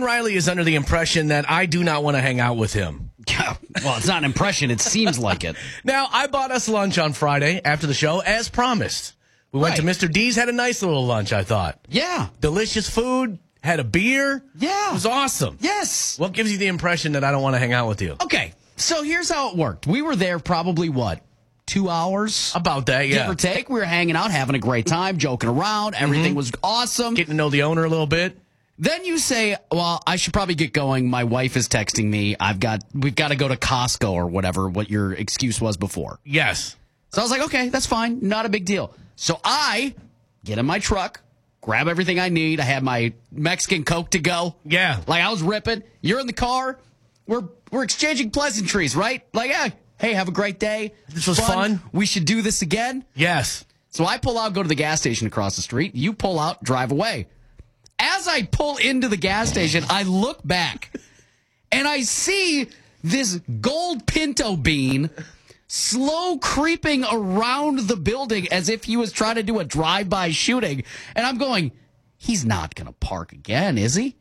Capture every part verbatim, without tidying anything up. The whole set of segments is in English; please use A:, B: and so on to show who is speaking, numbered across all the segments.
A: Riley is under the impression that I do not want to hang out with him.
B: Well, it's not an impression. It seems like it.
A: Now, I bought us lunch on Friday after the show, as promised. We went
B: Right.
A: to Mister D's, had a nice little lunch, I thought.
B: Yeah.
A: Delicious food, had a beer.
B: Yeah.
A: It was awesome.
B: Yes.
A: What gives you the impression that I don't want to hang out with you?
B: Okay, so here's how it worked. We were there probably, what, two hours?
A: About that, yeah.
B: Give or take. We were hanging out, having a great time, joking around. Everything was awesome.
A: Getting to know the owner a little bit.
B: Then you say, well, I should probably get going. My wife is texting me. I've got, we've got to go to Costco or whatever, what your excuse was before.
A: Yes.
B: So I was like, okay, that's fine. Not a big deal. So I get in my truck, grab everything I need. I had my Mexican Coke to go.
A: Yeah.
B: Like I was ripping. You're in the car. We're we're exchanging pleasantries, right? Like, yeah, hey, have a great day.
A: This was fun.
B: We should do this again.
A: Yes.
B: So I pull out, go to the gas station across the street. You pull out, drive away. As I pull into the gas station, I look back and I see this gold pinto bean slow creeping around the building as if he was trying to do a drive-by shooting. And I'm going, he's not going to park again, is he?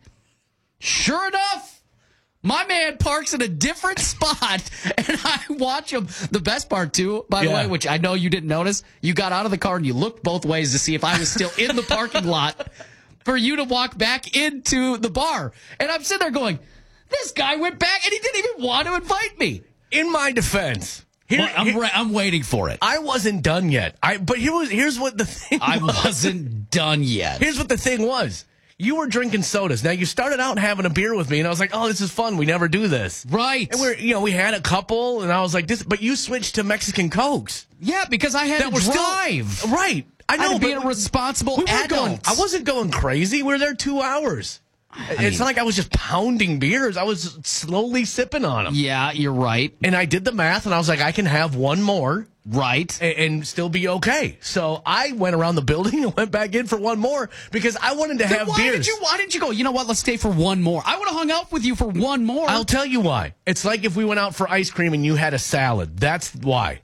B: Sure enough, my man parks in a different spot, and I watch him. The best part, too, by the
A: Yeah.
B: way, which I know you didn't notice, you got out of the car and you looked both ways to see if I was still in the parking lot for you to walk back into the bar. And I'm sitting there going, this guy went back, and he didn't even want to invite me.
A: In my defense, here,
B: Well, I'm,
A: here-
B: re- I'm waiting for it.
A: I wasn't done yet. I but here was here's what the thing
B: I
A: was.
B: wasn't done yet.
A: Here's what the thing was. You were drinking sodas. Now you started out having a beer with me, and I was like, "Oh, this is fun. We never do this."
B: Right.
A: And we're you know we had a couple, and I was like, "This," but you switched to Mexican Cokes.
B: Yeah, because I had
A: That
B: to
A: were still-
B: drive.
A: right. I
B: I
A: know,
B: had to be
A: but
B: a responsible
A: we weren't
B: adult.
A: going. I wasn't going crazy. We were there two hours. it's
B: mean-
A: not like I was just pounding beers. I was slowly sipping on them.
B: Yeah, you're right.
A: And I did the math, and I was like, I can have one more.
B: Right.
A: and, and still be okay. So I went around the building and went back in for one more because I wanted to
B: Then
A: have
B: why
A: beers.
B: did you? Why didn't you go? You know what? Let's stay for one more. I would have hung out with you for one more.
A: I'll tell you why. It's like if we went out for ice cream and you had a salad. That's why.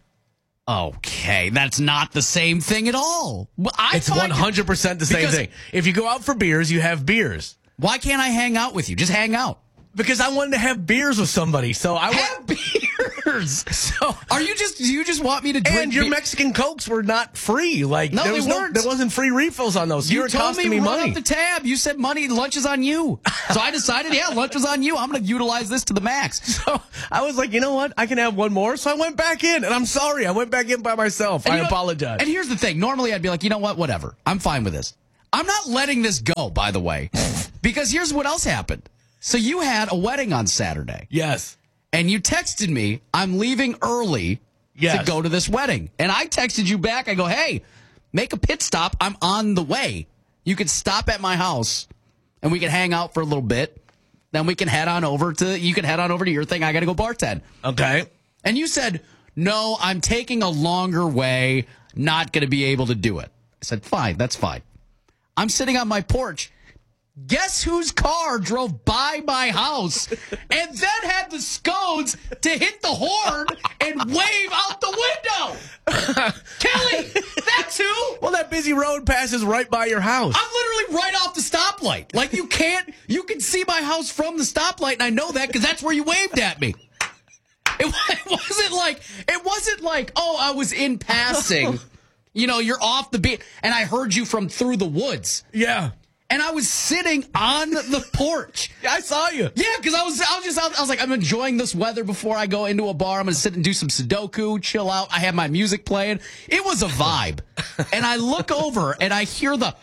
B: Okay, that's not the same thing at all. Well, I
A: It's
B: find
A: one hundred percent the same
B: because-
A: thing. If you go out for beers, you have beers.
B: Why can't I hang out with you? Just hang out.
A: Because I wanted to have beers with somebody. So I
B: Have beers.
A: So
B: Are you just? Do you just want me to drink?
A: and your
B: beer?
A: Mexican Cokes were not free. Like
B: No,
A: there
B: they
A: was
B: weren't.
A: No, there wasn't free refills on those. You,
B: You
A: were
B: told
A: costing
B: me
A: me
B: run
A: money.
B: up the tab. You said money, lunch is on you. So I decided, yeah, lunch is on you. I'm going to utilize this to the max.
A: So I was like, you know what? I can have one more. So I went back in, and I'm sorry. I went back in by myself.
B: And
A: I
B: you know-
A: apologize.
B: And here's the thing. Normally, I'd be like, you know what? Whatever. I'm fine with this. I'm not letting this go, by the way, because here's what else happened. So you had a wedding on Saturday,
A: yes.
B: and you texted me, I'm leaving early
A: Yes.
B: to go to this wedding. And I texted you back. I go, hey, make a pit stop. I'm on the way. You could stop at my house, and we can hang out for a little bit. Then we can head on over to, you can head on over to your thing. I got to go bartend.
A: Okay.
B: And you said, no, I'm taking a longer way, not going to be able to do it. I said, fine, that's fine. I'm sitting on my porch. Guess whose car drove by my house and then had the scones to hit the horn and wave out the window? Kelly, that's who.
A: Well, that busy road passes right by your house.
B: I'm literally right off the stoplight. Like you can't, you can see my house from the stoplight, and I know that because that's where you waved at me. It, it wasn't like it wasn't like oh I was in passing, you know you're off the beat, and I heard you from through the woods,
A: Yeah.
B: and I was sitting on the porch.
A: I saw you.
B: Yeah, because I was I was just I was like I'm enjoying this weather before I go into a bar. I'm gonna sit and do some Sudoku, chill out. I have my music playing. It was a vibe, and I look over and I hear the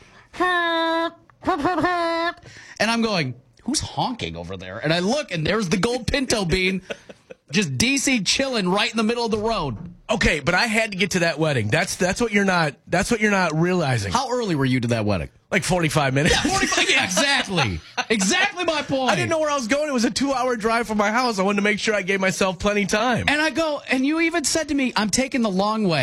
B: and I'm going, who's honking over there? And I look, and there's the gold pinto bean, just D C chilling right in the middle of the road.
A: Okay, but I had to get to that wedding. That's that's what you're not that's what you're not realizing.
B: How early were you to that wedding?
A: Like forty-five minutes.
B: forty-five Yeah, exactly. Exactly my point.
A: I didn't know where I was going. It was a two-hour drive from my house. I wanted to make sure I gave myself plenty time.
B: And I go, and you even said to me, I'm taking the long way.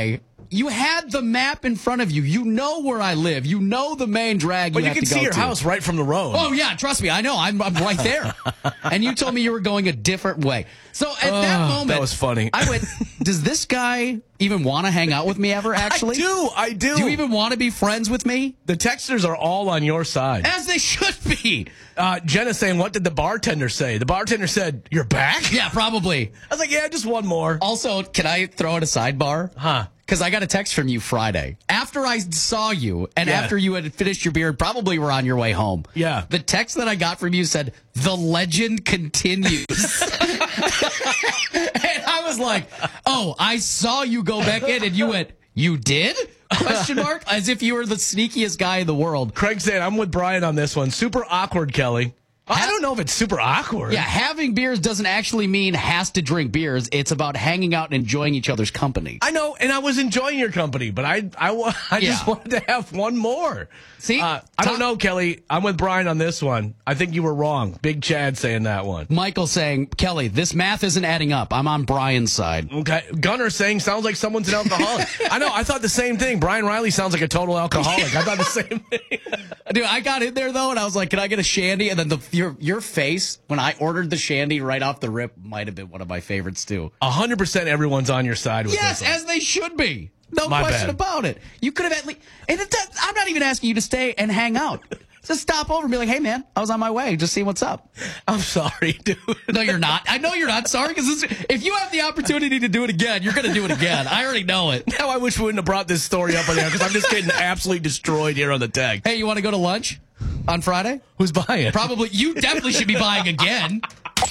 B: You had the map in front of you. You know where I live. You know the main drag.
A: But
B: you,
A: you
B: have
A: can
B: to go
A: see your
B: to.
A: house right from the road.
B: Oh yeah, trust me. I know. I'm, I'm right there. And you told me you were going a different way. So at
A: Oh,
B: that moment,
A: that was funny.
B: I went, does this guy even want to hang out with me ever, actually?
A: I do. I do.
B: Do you even want to be friends with me?
A: The texters are all on your side.
B: As they should be.
A: Uh, Jenna's saying, what did the bartender say? The bartender said, you're back?
B: Yeah, probably.
A: I was like, yeah, just one more.
B: Also, can I throw in a sidebar?
A: Huh.
B: Because I got a text from you Friday. After I saw you and
A: Yeah.
B: after you had finished your beer, probably were on your way home.
A: Yeah.
B: The text that I got from you said, the legend continues. And I was like, oh, I saw you go back in and you went, you did? Question mark? As if you were the sneakiest guy in the world.
A: Craig saying, I'm with Brian on this one. Super awkward, Kelly. I don't know if it's super awkward.
B: Yeah, having beers doesn't actually mean has to drink beers. It's about hanging out and enjoying each other's company.
A: I know, and I was enjoying your company, but I I, wa- I just
B: Yeah.
A: wanted to have one more.
B: See?
A: Uh, I don't know, Kelly. I'm with Brian on this one. I think you were wrong. Big Chad saying that one.
B: Michael saying, Kelly, this math isn't adding up. I'm on Brian's side.
A: Okay. Gunner saying, sounds like someone's an alcoholic. I know. I thought the same thing. Brian Riley sounds like a total alcoholic. I thought the same thing.
B: Dude, I got in there, though, and I was like, can I get a shandy? And then the your your face, when I ordered the shandy right off the rip, might have been one of my favorites, too.
A: one hundred percent everyone's on your side with
B: Yes,
A: this one.
B: as they should be. No
A: My
B: question
A: bad.
B: about it. You could have at least... And it, does- I'm not even asking you to stay and hang out. Just stop over and be like, hey, man, I was on my way. Just see what's up.
A: I'm sorry, dude.
B: No, you're not. I know you're not sorry, because if you have the opportunity to do it again, you're going to do it again. I already know it.
A: Now I wish we wouldn't have brought this story up on there because I'm just getting absolutely destroyed here on the tag.
B: Hey, you want to go to lunch on Friday?
A: Who's buying?
B: Probably. You definitely should be buying again.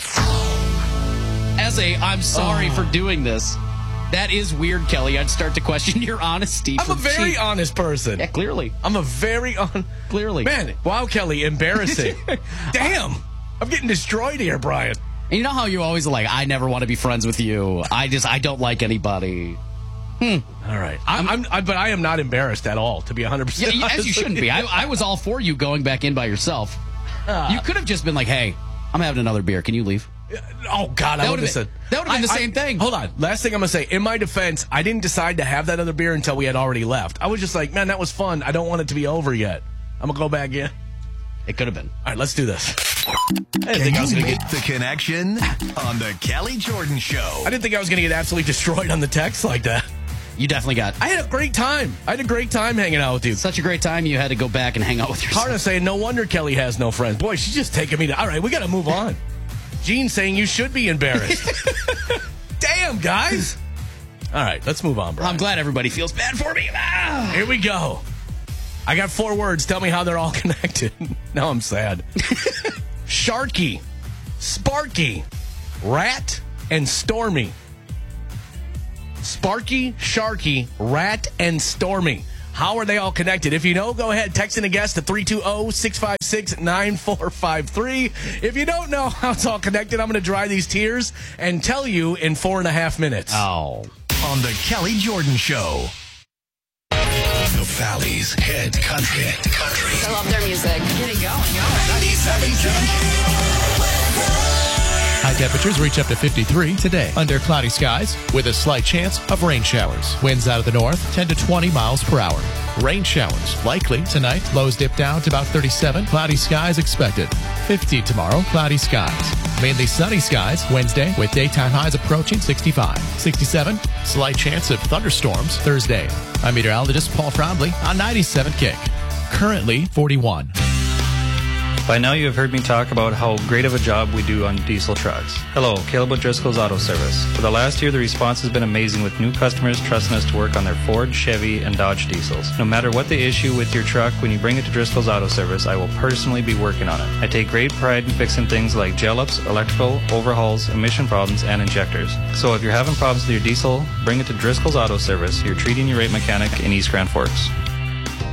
B: As a, I'm sorry
A: Oh.
B: for doing this. That is weird, Kelly. I'd start to question your honesty.
A: I'm
B: for
A: a very
B: cheap.
A: honest person.
B: Yeah, clearly.
A: I'm a very on.
B: Clearly.
A: Man, wow, Kelly, embarrassing. Damn. I'm getting destroyed here, Brian.
B: And you know how you always are like, I never want to be friends with you. I just, I don't like anybody.
A: All right. I'm, I'm, I, but I am not embarrassed at all, to be one hundred percent
B: Yeah,
A: honest
B: as you
A: with
B: shouldn't be. I, I was all for you going back in by yourself. You could have just been like, hey, I'm having another beer. Can you leave?
A: Oh, God, I
B: That
A: would have
B: would've
A: said.
B: been- that would've been the
A: I-
B: same
A: I-
B: thing.
A: Hold on. Last thing I'm going to say. In my defense, I didn't decide to have that other beer until we had already left. I was just like, man, that was fun. I don't want it to be over yet. I'm going to go back in.
B: It could have been.
A: All right, let's do this. I didn't
C: Can
A: think I was
C: you
A: going to
C: make
A: get.
C: the connection on the Kelly Jordan Show?
A: I didn't think I was going to get absolutely destroyed on the text like that.
B: You definitely got
A: I had a great time. I had a great time hanging out with you.
B: such a great time you had to go back and hang out with yourself.
A: Carter saying, no wonder Kelly has no friends. Boy, she's just taking me to. All right, we got to move on. Gene saying you should be embarrassed. Damn, guys. All right, let's move on, bro.
B: I'm glad everybody feels bad for me. Ah.
A: Here we go. I got four words. Tell me how they're all connected. Now I'm sad. Sharky, Sparky, Rat, and Stormy. Sparky, Sharky, Rat, and Stormy. How are they all connected? If you know, go ahead. Text in a guess to three two zero, six five six, nine four five three. If you don't know how it's all connected, I'm going to dry these tears and tell you in four and a half minutes.
B: Oh.
C: On the Kelly Jordan Show. The Valley's head country. Head country.
D: I love their music. Get it going,
E: High temperatures reach up to fifty-three today under cloudy skies with a slight chance of rain showers. Winds out of the north, ten to twenty miles per hour. Rain showers likely tonight. Lows dip down to about thirty-seven. Cloudy skies expected. fifty tomorrow, cloudy skies. Mainly sunny skies Wednesday with daytime highs approaching sixty-five. sixty-seven, slight chance of thunderstorms Thursday. I'm meteorologist Paul Frombly on ninety-seven Kick. Currently forty-one.
F: By now you have heard me talk about how great of a job we do on diesel trucks. Hello, Caleb O'Driscoll's Auto Service. For the last year, the response has been amazing with new customers trusting us to work on their Ford, Chevy, and Dodge diesels. No matter what the issue with your truck, when you bring it to Driscoll's Auto Service, I will personally be working on it. I take great pride in fixing things like gel-ups, electrical, overhauls, emission problems, and injectors. So if you're having problems with your diesel, bring it to Driscoll's Auto Service, your treating your rate mechanic in East Grand Forks.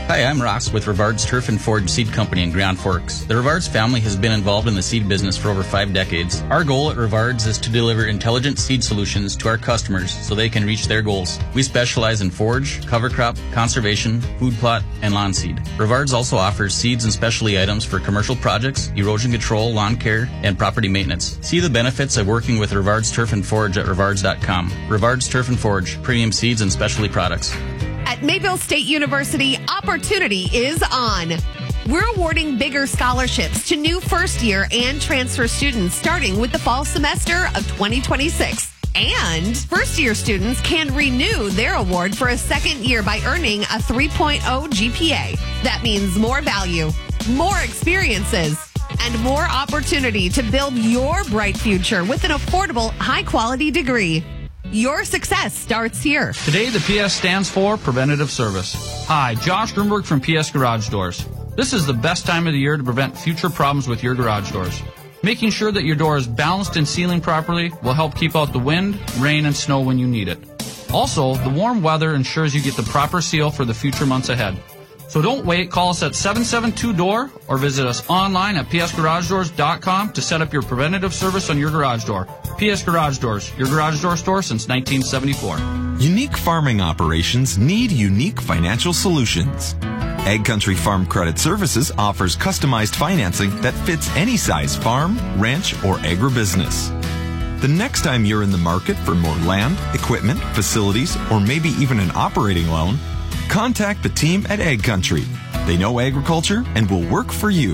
G: Hi, I'm Ross with Rivard's Turf and Forage Seed Company in Grand Forks. The Rivard's family has been involved in the seed business for over five decades. Our goal at Rivard's is to deliver intelligent seed solutions to our customers so they can reach their goals. We specialize in forage, cover crop, conservation, food plot, and lawn seed. Rivard's also offers seeds and specialty items for commercial projects, erosion control, lawn care, and property maintenance. See the benefits of working with Rivard's Turf and Forage at rivards dot com. Rivard's Turf and Forage, premium seeds and specialty products.
H: At Mayville State University, opportunity is on. We're awarding bigger scholarships to new first-year and transfer students starting with the fall semester of twenty twenty-six. And first-year students can renew their award for a second year by earning a three point oh G P A. That means more value, more experiences, and more opportunity to build your bright future with an affordable, high-quality degree. Your success starts here.
I: Today, the P S stands for Preventative Service. Hi, Josh Grunberg from P S Garage Doors. This is the best time of the year to prevent future problems with your garage doors. Making sure that your door is balanced and sealing properly will help keep out the wind, rain, and snow when you need it. Also, the warm weather ensures you get the proper seal for the future months ahead. So don't wait. Call us at seven seven two D O O R or visit us online at p s garage doors dot com to set up your preventative service on your garage door. P S Garage Doors, your garage door store since nineteen seventy-four.
J: Unique farming operations need unique financial solutions. Ag Country Farm Credit Services offers customized financing that fits any size farm, ranch, or agribusiness. The next time you're in the market for more land, equipment, facilities, or maybe even an operating loan, contact the team at Ag Country. They know agriculture and will work for you.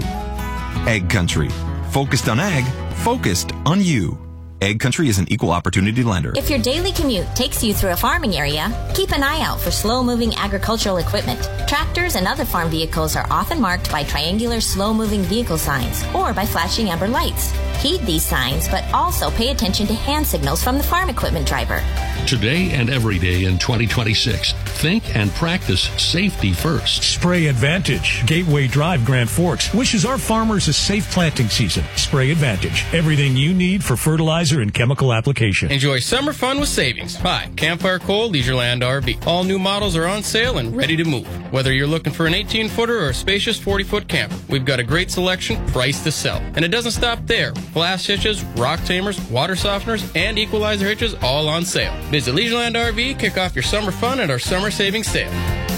J: Ag Country. Focused on ag, focused on you. Ag Country is an equal opportunity lender.
K: If your daily commute takes you through a farming area, keep an eye out for slow-moving agricultural equipment. Tractors and other farm vehicles are often marked by triangular slow-moving vehicle signs or by flashing amber lights. Heed these signs, but also pay attention to hand signals from the farm equipment driver.
L: Today and every day in twenty twenty-six, think and practice safety first.
M: Spray Advantage. Gateway Drive, Grand Forks wishes our farmers a safe planting season. Spray Advantage. Everything you need for fertilizer and chemical application.
N: Enjoy summer fun with savings. Hi, Campfire Coal, Leisureland R V. All new models are on sale and ready to move. Whether you're looking for an eighteen-footer or a spacious forty-foot camper, we've got a great selection, priced to sell. And it doesn't stop there. Glass hitches, rock tamers, water softeners, and equalizer hitches all on sale. Visit Leisureland R V, kick off your summer fun at our summer savings sale.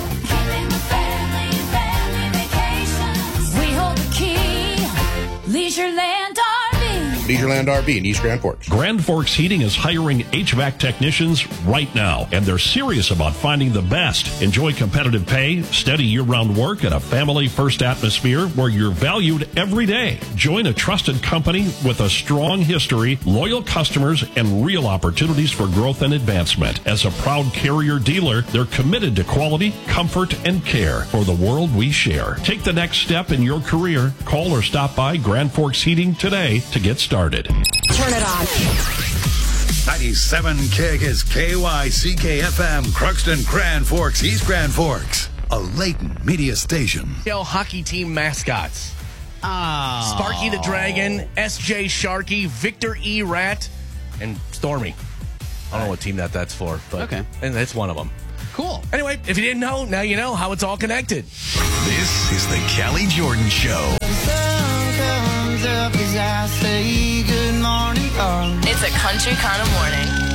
O: We hold the key. Leisureland R V.
P: Leisureland R V in East Grand Forks.
L: Grand Forks Heating is hiring H V A C technicians right now, and they're serious about finding the best. Enjoy competitive pay, steady year-round work, and a family-first atmosphere where you're valued every day. Join a trusted company with a strong history, loyal customers, and real opportunities for growth and advancement. As a proud Carrier dealer, they're committed to quality, comfort, and care for the world we share. Take the next step in your career. Call or stop by Grand Forks Heating today to get started.
O: Turn it on.
C: ninety-seven K is K Y C K F M, Crookston, Grand Forks, East Grand Forks, a Layton media station.
A: Yale hockey team mascots.
B: Oh.
A: Sparky the Dragon, S J Sharky, Victor E. Rat, and Stormy. I don't know what team that that's for, but
B: okay.
A: And that's one of them.
B: Cool.
A: Anyway, if you didn't know, now you know how it's all connected.
C: This is the Callie Jordan Show.
O: It's a country kind of morning.